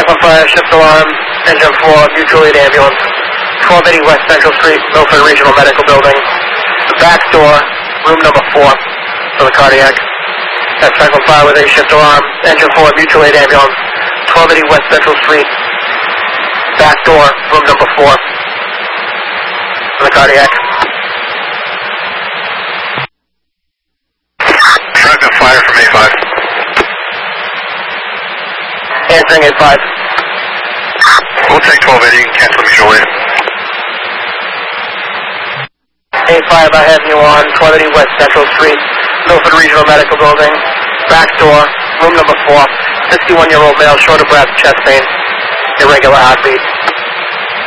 Cycle fire, shift alarm, engine 4, mutual aid ambulance. 1280 West Central Street, Milford Regional Medical Building. Back door, room number 4 for the cardiac. That's cycle fire with a shift alarm, engine 4, mutual aid ambulance. 1280 West Central Street. Back door, room number 4 for the cardiac. Shotgun fire from A5. Answering A5. We'll take 1280 and cancel mutual aid. A5, I have you on 1280 West Central Street, Milford Regional Medical Building. Back door, room number 4. 61-year-old male, short of breath, chest pain, irregular heartbeat.